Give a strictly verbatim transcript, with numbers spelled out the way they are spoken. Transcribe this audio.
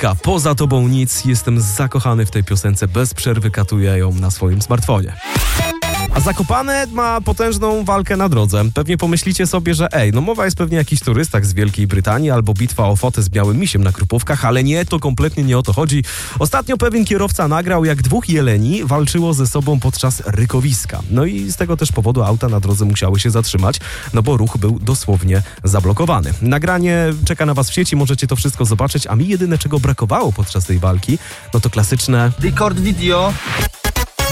Piosenka Poza tobą nic. Jestem zakochany w tej piosence. Bez przerwy katuję ją na swoim smartfonie. A Zakopane ma potężną walkę na drodze. Pewnie pomyślicie sobie, że ej, no mowa jest pewnie o jakichś turystach z Wielkiej Brytanii albo bitwa o fotę z białym misiem na Krupówkach, ale nie, to kompletnie nie o to chodzi. Ostatnio pewien kierowca nagrał, jak dwóch jeleni walczyło ze sobą podczas rykowiska. No i z tego też powodu auta na drodze musiały się zatrzymać, no bo ruch był dosłownie zablokowany. Nagranie czeka na was w sieci, możecie to wszystko zobaczyć, a mi jedyne czego brakowało podczas tej walki, no to klasyczne record video.